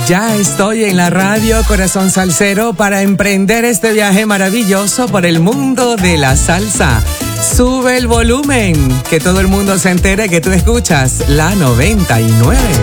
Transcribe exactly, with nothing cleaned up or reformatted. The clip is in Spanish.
Ya estoy en la radio Corazón Salsero para emprender este viaje maravilloso por el mundo de la salsa. Sube el volumen, que todo el mundo se entere que tú escuchas la noventa y nueve.